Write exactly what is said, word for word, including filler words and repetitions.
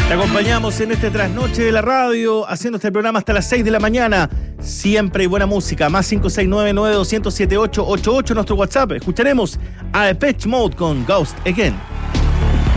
Te acompañamos en este trasnoche de la radio, haciendo este programa hasta las seis de la mañana. Siempre hay buena música. Más cinco seis nueve nueve dos cero siete ocho ocho ocho, nuestro WhatsApp. Escucharemos a Depeche Mode con Ghost Again.